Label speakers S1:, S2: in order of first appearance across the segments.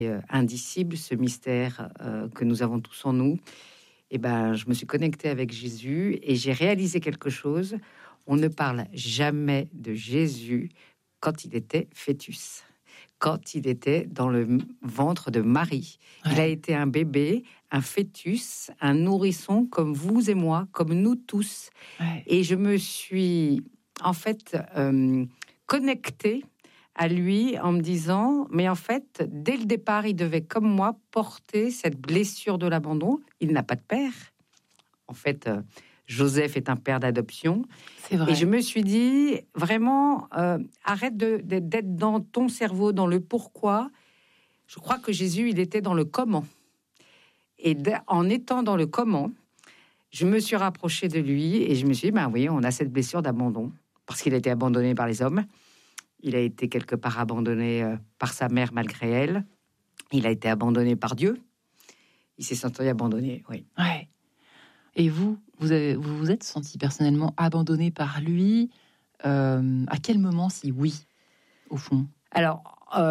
S1: indicible, ce mystère que nous avons tous en nous. Et ben, je me suis connectée avec Jésus et j'ai réalisé quelque chose. On ne parle jamais de Jésus quand il était fœtus, quand il était dans le ventre de Marie. Ouais. Il a été un bébé, un fœtus, un nourrisson comme vous et moi, comme nous tous. Ouais. Et je me suis en fait connectée à lui en me disant, mais en fait, dès le départ, il devait, comme moi, porter cette blessure de l'abandon. Il n'a pas de père. En fait, Joseph est un père d'adoption.
S2: C'est vrai.
S1: Et je me suis dit, vraiment, arrête d'être dans ton cerveau, dans le pourquoi. Je crois que Jésus, il était dans le comment. Et en étant dans le comment, je me suis rapprochée de lui et je me suis dit, ben oui, on a cette blessure d'abandon, parce qu'il a été abandonné par les hommes. Il a été quelque part abandonné par sa mère malgré elle. Il a été abandonné par Dieu. Il s'est senti abandonné, oui.
S2: Ouais. Et vous êtes senti personnellement abandonné par lui. À quel moment, si oui, au fond?
S1: Alors,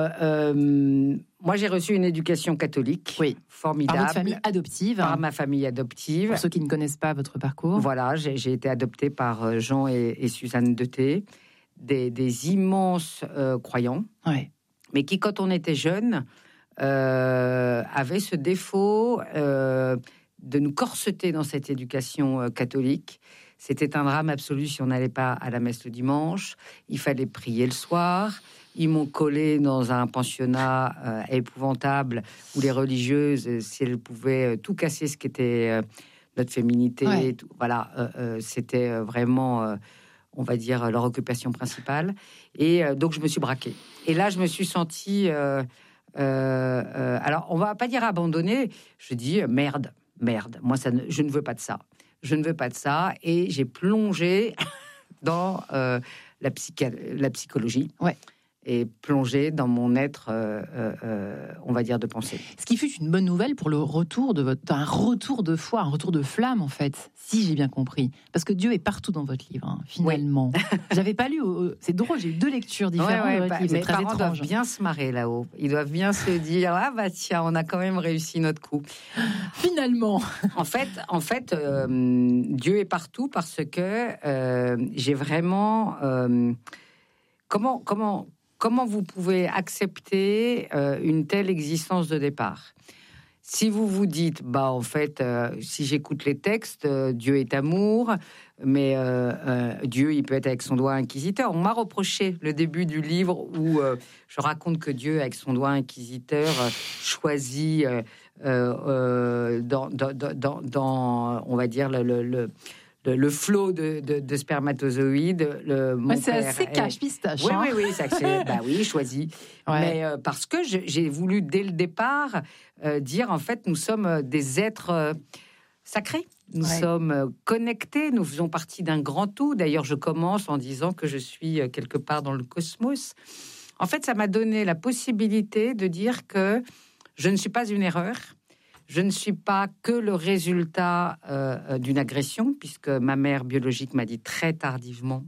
S1: moi, j'ai reçu une éducation catholique,
S2: oui,
S1: formidable.
S2: Par votre famille adoptive.
S1: Par ma famille adoptive.
S2: Pour ceux qui ne connaissent pas votre parcours.
S1: Voilà, j'ai été adoptée par Jean et Suzanne Deté. Des immenses croyants,
S2: ouais.
S1: Mais qui, quand on était jeune, avaient ce défaut de nous corseter dans cette éducation catholique. C'était un drame absolu si on n'allait pas à la messe le dimanche. Il fallait prier le soir. Ils m'ont collé dans un pensionnat épouvantable où les religieuses, si elles pouvaient tout casser ce qui était notre féminité,
S2: ouais.
S1: tout, voilà, c'était vraiment... on va dire, leur occupation principale. Et donc, je me suis braquée. Et là, je me suis sentie... alors, on va pas dire abandonnée. Je dis, merde. Moi, je ne veux pas de ça. Je ne veux pas de ça. Et j'ai plongé dans la psychologie.
S2: Ouais.
S1: Et plongé dans mon être, on va dire, de pensée.
S2: Ce qui fut une bonne nouvelle pour le retour un retour de foi, un retour de flamme, en fait, si j'ai bien compris. Parce que Dieu est partout dans votre livre, hein, finalement. Oui. J'avais pas lu, c'est drôle, j'ai eu 2 lectures différentes de votre livre, c'est très étrange.
S1: Les parents doivent bien se marrer là-haut. Ils doivent bien se dire, ah bah tiens, on a quand même réussi notre coup.
S2: Finalement.
S1: En fait, Dieu est partout parce que j'ai vraiment... Comment vous pouvez accepter une telle existence de départ? Si vous vous dites, bah en fait, si j'écoute les textes, Dieu est amour, mais Dieu, il peut être avec son doigt inquisiteur. On m'a reproché le début du livre où je raconte que Dieu, avec son doigt inquisiteur, choisit dans, on va dire, le flot de spermatozoïdes.
S2: C'est assez cache-pistache.
S1: Oui, oui, choisi. Ouais. Mais parce que j'ai voulu, dès le départ, dire, en fait, nous sommes des êtres sacrés. Nous sommes connectés, nous faisons partie d'un grand tout. D'ailleurs, je commence en disant que je suis quelque part dans le cosmos. En fait, ça m'a donné la possibilité de dire que je ne suis pas une erreur. Je ne suis pas que le résultat d'une agression, puisque ma mère biologique m'a dit très tardivement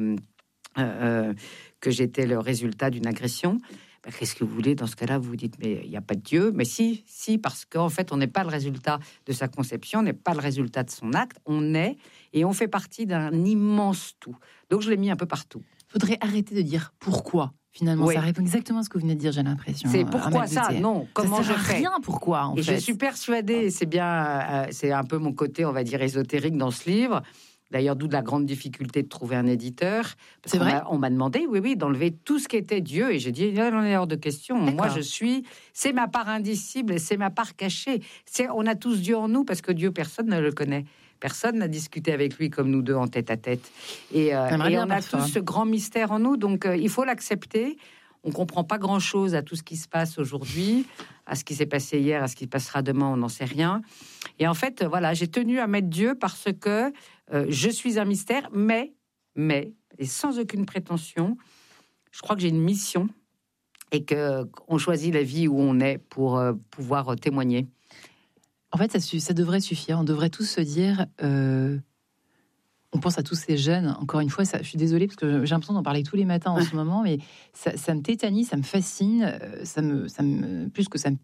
S1: que j'étais le résultat d'une agression. Ben, qu'est-ce que vous voulez dans ce cas-là? Vous vous dites, mais il n'y a pas de Dieu. Mais si, parce qu'en fait, on n'est pas le résultat de sa conception, on n'est pas le résultat de son acte. On est, et on fait partie d'un immense tout. Donc, je l'ai mis un peu partout.
S2: Il faudrait arrêter de dire pourquoi. Finalement, ça répond exactement à ce que vous venez de dire, j'ai l'impression.
S1: C'est pourquoi ça? Non, comment je fais?
S2: Rien pourquoi, en fait.
S1: Et je suis persuadée, c'est bien, c'est un peu mon côté, on va dire, ésotérique dans ce livre. D'ailleurs, d'où de la grande difficulté de trouver un éditeur.
S2: C'est vrai?
S1: On m'a demandé, oui, d'enlever tout ce qui était Dieu. Et j'ai dit, il en est hors de question. D'accord. Moi, c'est ma part indicible, c'est ma part cachée. On a tous Dieu en nous, parce que Dieu, personne ne le connaît. Personne n'a discuté avec lui comme nous deux en tête à tête. Et on a tous ce grand mystère en nous, donc il faut l'accepter. On ne comprend pas grand-chose à tout ce qui se passe aujourd'hui, à ce qui s'est passé hier, à ce qui passera demain, on n'en sait rien. Et en fait, voilà, j'ai tenu à mettre Dieu parce que je suis un mystère, mais, et sans aucune prétention, je crois que j'ai une mission et qu'on choisit la vie où on est pour pouvoir témoigner.
S2: En fait, ça devrait suffire. On devrait tous se dire, On pense à tous ces jeunes, encore une fois, ça, je suis désolée parce que j'ai l'impression d'en parler tous les matins en ce moment, mais ça me tétanise, ça me fascine, plus que ça me